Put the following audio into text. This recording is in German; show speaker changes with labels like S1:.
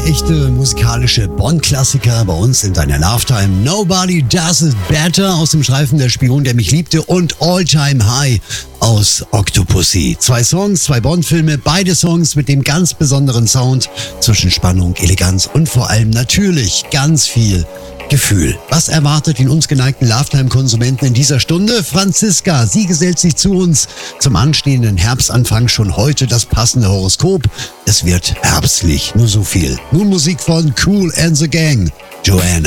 S1: echte musikalische Bond-Klassiker bei uns in deiner Lifetime. Nobody Does It Better aus dem Streifen Der Spion, der mich liebte und All Time High aus Octopussy. 2 Songs, 2 Bond-Filme, beide Songs mit dem ganz besonderen Sound zwischen Spannung, Eleganz und vor allem natürlich ganz viel Gefühl. Was erwartet den uns geneigten Lifetime-Konsumenten in dieser Stunde? Franziska, sie gesellt sich zu uns zum anstehenden Herbstanfang. Schon heute das passende Horoskop. Es wird herbstlich, nur so viel. Nun Musik von Kool and the Gang. Joanna.